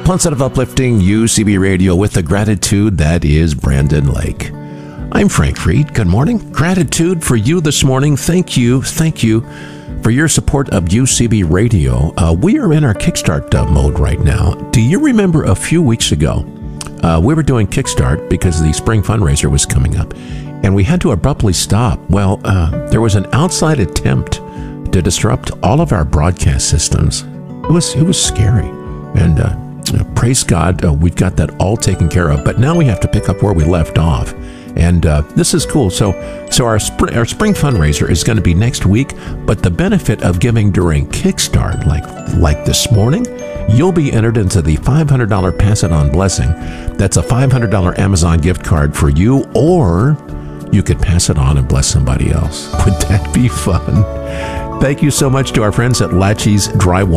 Positive uplifting UCB Radio with the gratitude that is Brandon Lake. I'm Frank Freed. Good morning. Gratitude for you this morning. Thank you for your support of UCB Radio. We are in our Kickstart mode right now. Do you remember a few weeks ago, we were doing Kickstart because the spring fundraiser was coming up, and we had to abruptly stop. Well, there was an outside attempt to disrupt all of our broadcast systems. It was scary, and praise God, we've got that all taken care of. But now we have to pick up where we left off, and this is cool. So our spring fundraiser is going to be next week. But the benefit of giving during Kickstart, like this morning, you'll be entered into the $500 Pass It On blessing. That's a $500 Amazon gift card for you, or you could pass it on and bless somebody else. Would that be fun? Thank you so much to our friends at Latchy's Drywall.